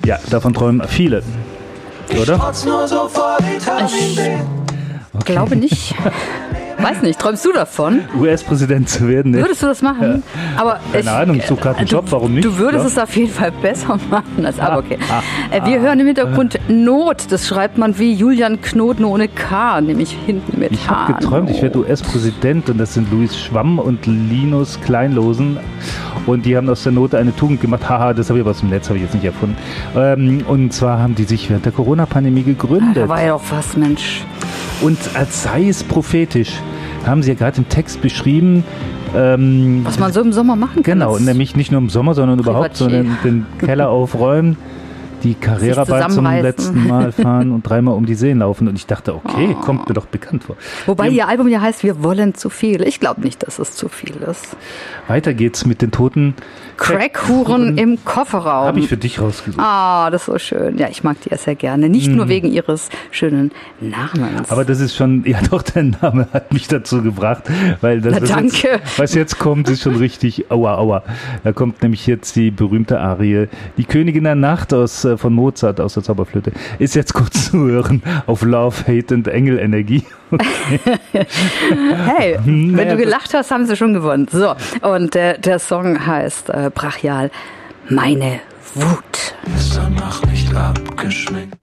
Ja, davon träumen viele. Oder? Ich glaube nicht. Weiß nicht, träumst du davon? US-Präsident zu werden? Ne? Würdest du das machen? Ja. Aber keine Ahnung, ich suche gerade einen Job, warum nicht? Du würdest es auf jeden Fall besser machen. Aber okay. Wir hören im Hintergrund Not. Das schreibt man wie Julian Knot, nur ohne K, nämlich hinten mit H. Ich habe geträumt, ich werde US-Präsident und das sind Louis Schwamm und Linus Kleinlosen. Und die haben aus der Not eine Tugend gemacht. Haha, das habe ich aber aus dem Netz, habe ich jetzt nicht erfunden. Und zwar haben die sich während der Corona-Pandemie gegründet. Da war ja auch was, Mensch. Und als sei es prophetisch, haben sie ja gerade im Text beschrieben, was man so im Sommer machen kann. Genau, nämlich nicht nur im Sommer, sondern überhaupt, sondern den Keller aufräumen, die Carrera-Bike zum letzten Mal fahren und 3-mal um die Seen laufen. Und ich dachte, okay, kommt mir doch bekannt vor. Wobei ihr Album ja heißt, wir wollen zu viel. Ich glaube nicht, dass es zu viel ist. Weiter geht's mit den toten Crackhuren im Kofferraum. Habe ich für dich rausgesucht. Ah, das ist so schön. Ja, ich mag die ja sehr gerne. Nicht nur wegen ihres schönen Namens. Aber das ist schon, ja doch, der Name hat mich dazu gebracht. Weil das, danke. Jetzt, was jetzt kommt, ist schon richtig aua, aua. Da kommt nämlich jetzt die berühmte Arie, die Königin der Nacht von Mozart aus der Zauberflöte. Ist jetzt kurz zu hören auf Love, Hate und Engel-Energie. Okay. Hey, wenn du gelacht hast, haben sie schon gewonnen. So, und der Song heißt brachial Meine Wut. Ist danach nicht abgeschminkt.